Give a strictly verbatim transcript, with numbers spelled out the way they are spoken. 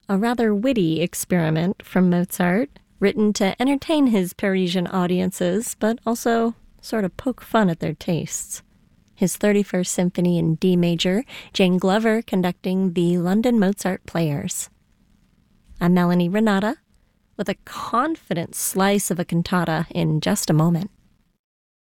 a rather witty experiment from Mozart, written to entertain his Parisian audiences, but also sort of poke fun at their tastes. His thirty-first Symphony in D major, Jane Glover conducting the London Mozart Players. I'm Melanie Renata, with a confident slice of a cantata in just a moment.